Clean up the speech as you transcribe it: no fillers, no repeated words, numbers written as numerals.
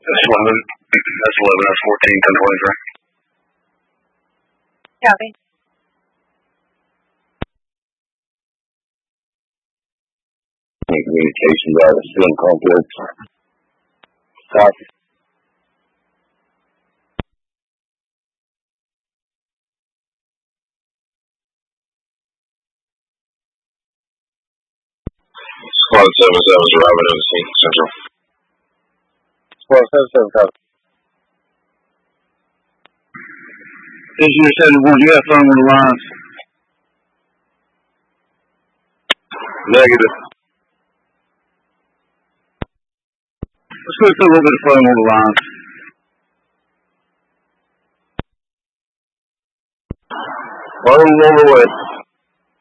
That's 11. That's 11. That's 14. 1023. Copy. Communications out of Spin Complex. Copy. Squad 77 is arriving on the scene, Central. Squad 77, copy. Engineer 71, you got phone on the lines? Negative. Let's go through a little bit of phone on the lines. Phone on the way.